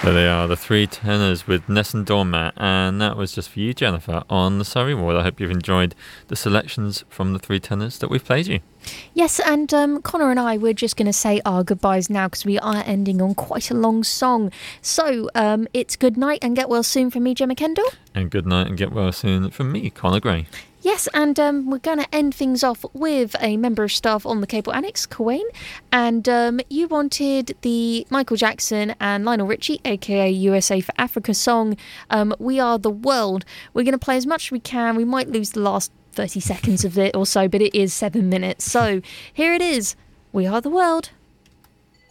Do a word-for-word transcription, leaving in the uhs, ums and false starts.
There they are, the Three Tenors with Nessun Dorma, and that was just for you, Jennifer, on the Surrey Ward. I hope you've enjoyed the selections from the Three Tenors that we've played you. Yes, and um, Connor and I, we're just going to say our goodbyes now because we are ending on quite a long song. So um, it's good night and get well soon from me, Gemma Kendall. And good night and get well soon from me, Connor Gray. Yes, and um, we're going to end things off with a member of staff on the Cable Annex, Kawane. And um, you wanted the Michael Jackson and Lionel Richie, aka U S A for Africa song, um, We Are the World. We're going to play as much as we can. We might lose the last thirty seconds of it or so, but it is seven minutes. So here it is. We Are the World.